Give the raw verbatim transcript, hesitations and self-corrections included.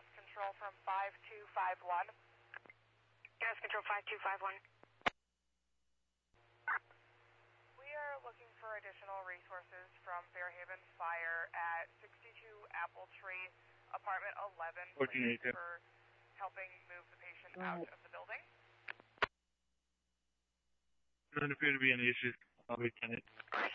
Gas Control from five two five one. Gas Control five two five one. We are looking for additional resources from Fairhaven Fire at sixty-two Apple Tree, apartment eleven, please, for helping move the patient out of the building. Doesn't appear to be any issues. I'll be attended.